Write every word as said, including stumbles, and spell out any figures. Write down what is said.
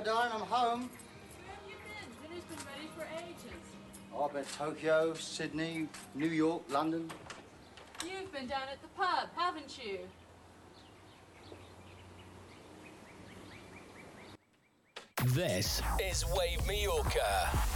my darling, I'm home. Where have you been? Dinner's been ready for ages. Oh, I've been to Tokyo, Sydney, New York, London. You've been down at the pub, haven't you? This is Wave Mallorca.